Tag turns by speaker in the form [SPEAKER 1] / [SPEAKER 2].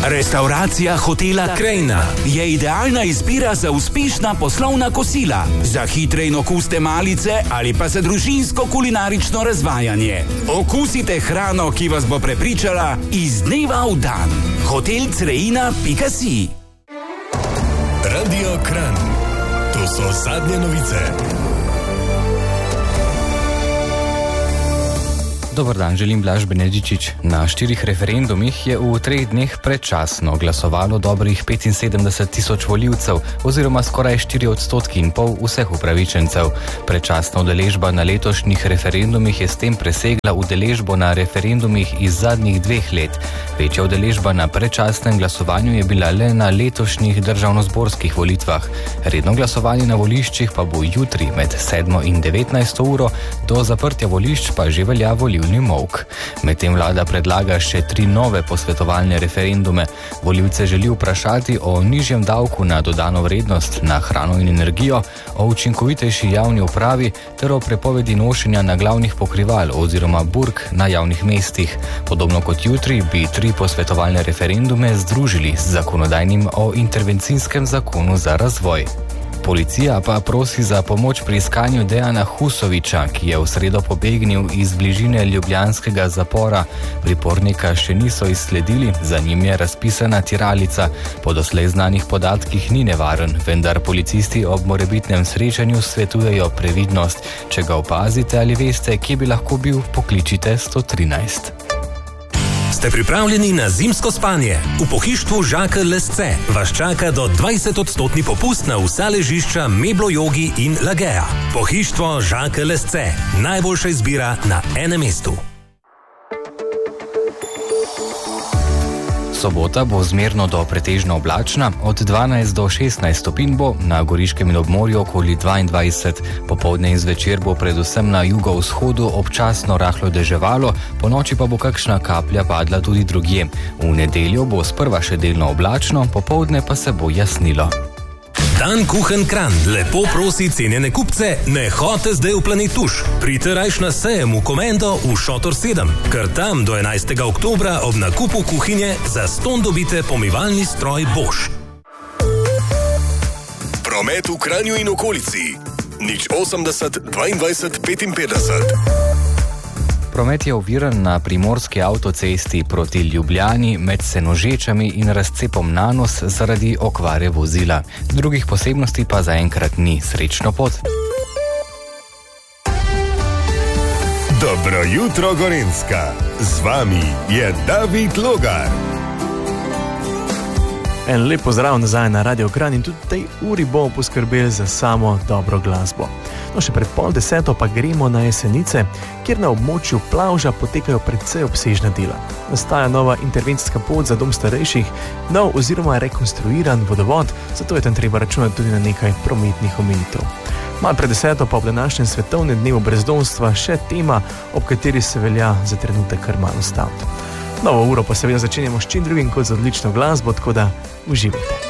[SPEAKER 1] Restauracija hotela Krajina je idealna izbira za uspešna poslovna kosila, za hitre in okuste malice ali pa za družinsko kulinarično razvajanje. Okusite hrano, ki vas bo prepričala iz dneva v dan. hotelcreina.si.
[SPEAKER 2] Radio Kranj. To so zadnje novice.
[SPEAKER 3] Dobar dan, želim Blaž Benedičič. Na 4 referendumih je v 3 dneh predčasno glasovalo dobrih 75.000 volivcev oziroma skoraj 4,5% vseh upravičencev. Predčasna udeležba na letošnjih referendumih je s tem presegla udeležbo na referendumih iz zadnjih 2 let. Večja udeležba na predčasnem glasovanju je bila le na letošnjih državnozborskih volitvah. Redno glasovanje na voliščih pa bo jutri med 7 in 19 uro, do zaprtja volišč pa že velja volivni molk. Medtem vlada predlaga še 3 nove posvetovalne referendume. Volivce želi vprašati o nižjem davku na dodano vrednost na hrano in energijo, o učinkovitejši javni upravi ter o prepovedi nošenja naglavnih pokrival oziroma burk na javnih mestih. Podobno kot jutri bi 3 posvetovalne referendume združili z zakonodajnim o intervencijskem zakonu za razvoj. Policija pa prosi za pomoč pri iskanju Dejana Husoviča, ki je v sredo pobegnil iz bližine ljubljanskega zapora. Pripornika še niso izsledili, za njim je razpisana tiralica. Po doslej znanih podatkih ni nevaren, vendar policisti ob morebitnem srečanju svetujejo previdnost. Če ga opazite ali veste, kje bi lahko bil, pokličite 113.
[SPEAKER 2] Ste pripravljeni na zimsko spanje? V pohištvu Žakelj Lesce vas čaka do 20% popust na vsa ležišča Meblo Jogi in Lagea. Pohištvo Žakelj Lesce. Najboljša izbira na enem mestu.
[SPEAKER 3] Sobota bo zmerno do pretežno oblačna, od 12 do 16 stopinj bo, na Goriškem in obmorju okoli 22. Popoldne in zvečer bo predvsem na jugovzhodu občasno rahlo deževalo, ponoči pa bo kakšna kaplja padla tudi drugje. V nedeljo bo sprva še delno oblačno, popoldne pa se bo jasnilo.
[SPEAKER 2] Dan Kuchen Kranj lepo prosi cenjene kupce, ne hote zdaj v Planet Tuš. Pridite rajš na sejem v Komendo v Šotor 7, ker tam do 11. oktobra ob nakupu kuhinje zastonj dobite pomivalni stroj Bosch.
[SPEAKER 4] Promet v Kranju in okolici 080 22 55.
[SPEAKER 3] Promet je oviran na primorski avtocesti proti Ljubljani med Senožečami in razcepom Nanos zaradi okvare vozila. Drugih posebnosti pa zaenkrat ni. Srečno pot!
[SPEAKER 4] Dobro jutro, Gorenjska! Z vami je David Logar.
[SPEAKER 5] En lep pozdrav nazaj na Radio Kranj in tudi tej uri bomo poskrbeli za samo dobro glasbo. No, še pred 9:30 pa gremo na Jesenice, kjer na območju Plavža potekajo precej obsežna dela. Nastaja nova intervencijska pot za dom starejših, nov oziroma rekonstruiran vodovod, zato je tam treba računati tudi na nekaj prometnih omejitev. Malo pred 10 pa ob današnjem svetovnem dnevu brezdomstva še tema, ob kateri se velja za trenutek kar malo ustaviti. Novo uro pa seveda začenjamo s čim drugim kot z odlično glasbo, tako da uživajte.